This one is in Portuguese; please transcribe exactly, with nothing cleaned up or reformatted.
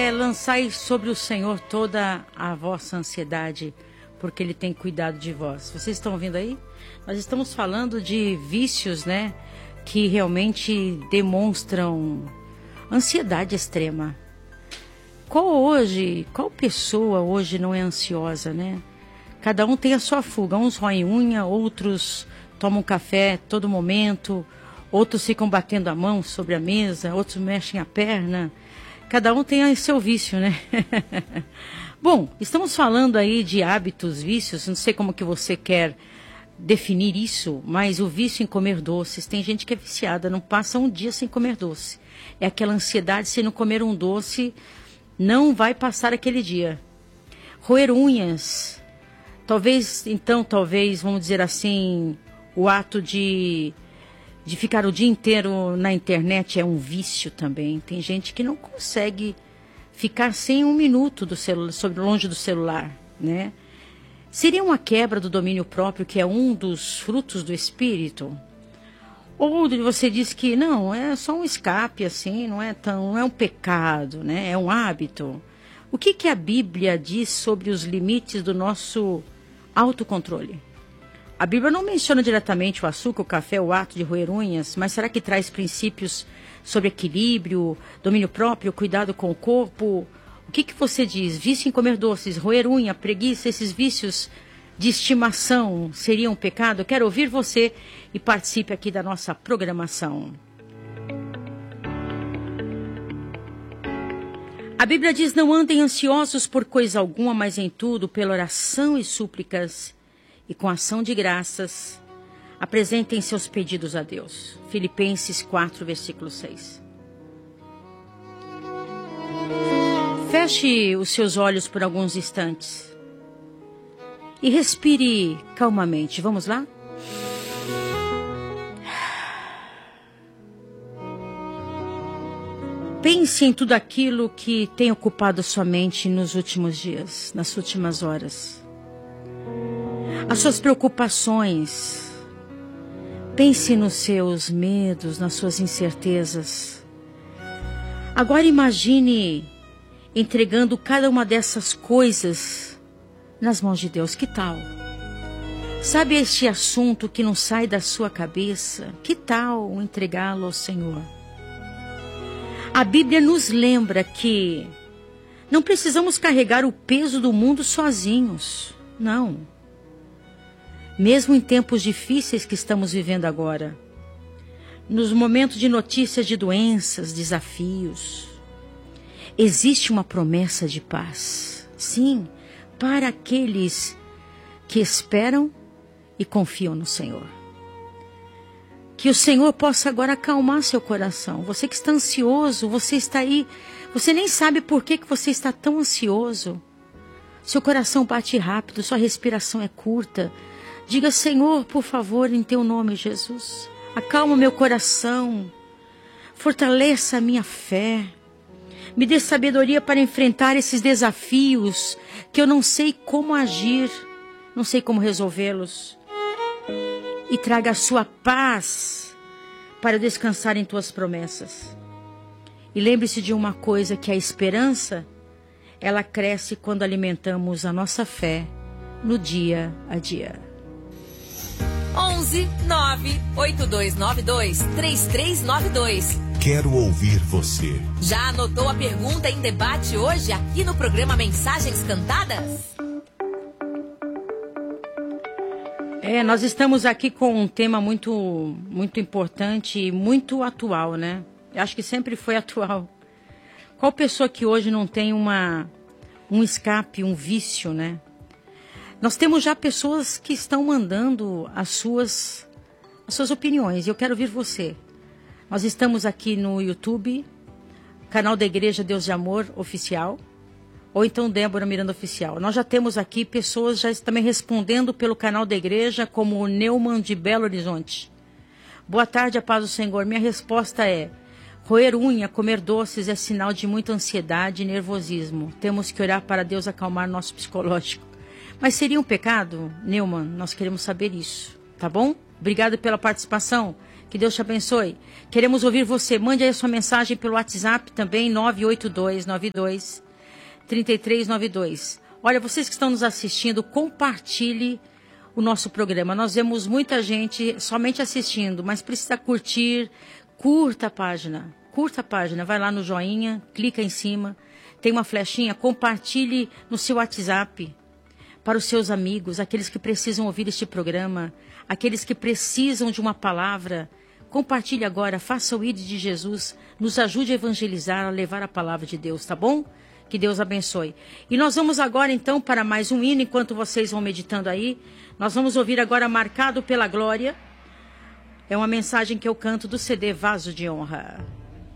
É, lançai sobre o Senhor toda a vossa ansiedade, porque Ele tem cuidado de vós. Vocês estão ouvindo aí? Nós estamos falando de vícios, né? Que realmente demonstram ansiedade extrema. Qual hoje, qual pessoa hoje não é ansiosa, né? Cada um tem a sua fuga. Uns roem unha, outros tomam café todo momento, outros ficam batendo a mão sobre a mesa, outros mexem a perna. Cada um tem seu vício, né? Bom, estamos falando aí de hábitos, vícios, não sei como que você quer definir isso, mas o vício em comer doces, tem gente que é viciada, não passa um dia sem comer doce. É aquela ansiedade, se não comer um doce, não vai passar aquele dia. Roer unhas, talvez, então, talvez, vamos dizer assim, o ato de... de ficar o dia inteiro na internet é um vício também. Tem gente que não consegue ficar sem um minuto do celular, sobre, longe do celular, né? Seria uma quebra do domínio próprio, que é um dos frutos do espírito? Ou você diz que não, é só um escape, assim, não é tão, não é um pecado, né? É um hábito. O que que a Bíblia diz sobre os limites do nosso autocontrole? A Bíblia não menciona diretamente o açúcar, o café, o ato de roer unhas, mas será que traz princípios sobre equilíbrio, domínio próprio, cuidado com o corpo? O que que você diz? Vício em comer doces, roer unha, preguiça, esses vícios de estimação seriam um pecado? Eu quero ouvir você e participe aqui da nossa programação. A Bíblia diz: não andem ansiosos por coisa alguma, mas em tudo, pela oração e súplicas, e com ação de graças, apresentem seus pedidos a Deus. Filipenses quatro, versículo seis. Feche os seus olhos por alguns instantes e respire calmamente. Vamos lá? Pense em tudo aquilo que tem ocupado sua mente nos últimos dias, nas últimas horas. As suas preocupações. Pense nos seus medos, nas suas incertezas. Agora imagine entregando cada uma dessas coisas nas mãos de Deus. Que tal? Sabe este assunto que não sai da sua cabeça? Que tal entregá-lo ao Senhor? A Bíblia nos lembra que não precisamos carregar o peso do mundo sozinhos. Não. Mesmo em tempos difíceis que estamos vivendo agora, nos momentos de notícias de doenças, desafios, existe uma promessa de paz. Sim, para aqueles que esperam e confiam no Senhor. Que o Senhor possa agora acalmar seu coração. Você que está ansioso, você está aí, você nem sabe por que que você está tão ansioso. Seu coração bate rápido, sua respiração é curta. Diga: Senhor, por favor, em teu nome, Jesus, acalma meu coração, fortaleça a minha fé, me dê sabedoria para enfrentar esses desafios que eu não sei como agir, não sei como resolvê-los. E traga a sua paz para descansar em tuas promessas. E lembre-se de uma coisa, que a esperança, ela cresce quando alimentamos a nossa fé no dia a dia. onze nove oito dois nove dois três três nove dois. Quero ouvir você. Já anotou a pergunta em debate hoje aqui no programa Mensagens Cantadas? É, nós estamos aqui com um tema muito, muito importante e muito atual, né? Eu acho que sempre foi atual. Qual pessoa que hoje não tem uma, um escape, um vício, né? Nós temos já pessoas que estão mandando as suas, as suas opiniões. E eu quero ouvir você. Nós estamos aqui no YouTube, canal da Igreja Deus de Amor Oficial, ou então Débora Miranda Oficial. Nós já temos aqui pessoas já também respondendo pelo canal da igreja, como o Neumann de Belo Horizonte. Boa tarde, a paz do Senhor. Minha resposta é: roer unha, comer doces é sinal de muita ansiedade e nervosismo. Temos que orar para Deus acalmar nosso psicológico. Mas seria um pecado, Neumann? Nós queremos saber isso, tá bom? Obrigada pela participação. Que Deus te abençoe. Queremos ouvir você. Mande aí a sua mensagem pelo WhatsApp também, nove oito dois nove dois três três nove dois. Olha, vocês que estão nos assistindo, compartilhe o nosso programa. Nós vemos muita gente somente assistindo, mas precisa curtir. Curta a página. Curta a página. Vai lá no joinha, clica em cima. Tem uma flechinha. Compartilhe no seu WhatsApp para os seus amigos, aqueles que precisam ouvir este programa, aqueles que precisam de uma palavra. Compartilhe agora, faça o I D de Jesus, nos ajude a evangelizar, a levar a palavra de Deus, tá bom? Que Deus abençoe. E nós vamos agora então para mais um hino, enquanto vocês vão meditando aí. Nós vamos ouvir agora Marcado pela Glória. É uma mensagem que eu canto do C D Vaso de Honra.